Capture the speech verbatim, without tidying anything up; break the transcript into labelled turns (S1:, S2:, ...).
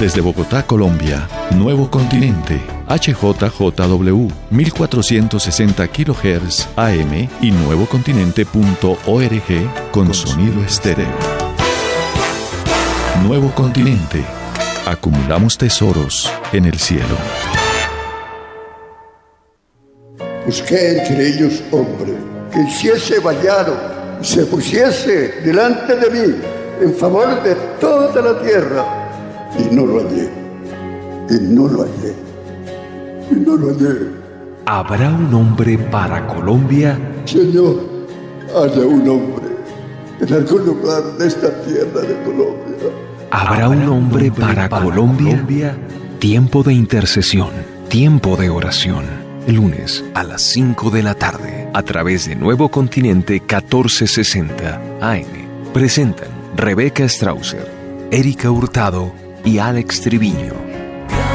S1: Desde Bogotá, Colombia, Nuevo Continente, H J J W, mil cuatrocientos sesenta kilohertz A M y nuevocontinente punto org con sonido estéreo. Nuevo Continente. Acumulamos tesoros en el cielo.
S2: Busqué entre ellos hombre que hiciese vallado y se pusiese delante de mí en favor de toda la tierra, y no lo hallé, y no lo hallé, y no lo hallé.
S3: ¿Habrá un hombre para Colombia?
S2: Señor, haya un hombre en algún lugar de esta tierra de Colombia.
S3: ¿Habrá un hombre para Colombia? Tiempo de intercesión, tiempo de oración. El lunes a las cinco de la tarde, a través de Nuevo Continente catorce sesenta A M. Presentan Rebeca Strausser, Erika Hurtado y Alex Triviño.